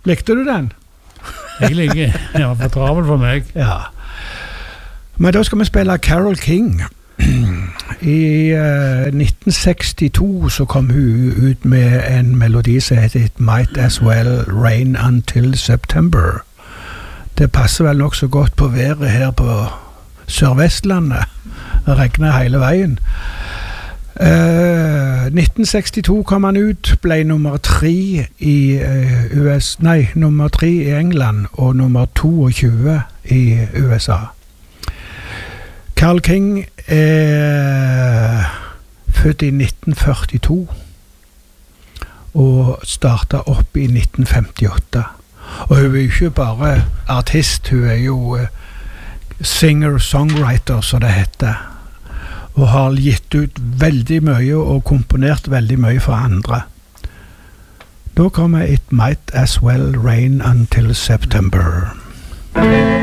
Likte du den? Jeg liker, ja, for travel for meg. Ja. Men da skal vi spille Carole King. I 1962 så kom hun ut med en melodi som heter It Might As Well Rain Until September. Det passer vel nok så godt på været her på Sør-Vestlandet. Det regner hele veien. 1962 kom han ut, ble nummer 3 i nummer 3 i England og nummer 22 i USA. Carole King født i 1942 og startet opp i 1958. Og hun er ikke bare artist, hun er jo singer-songwriter, som det heter. Og har gitt ut veldig mye og komponert veldig mye for andre. Da kommer It Might As Well Rain Until September.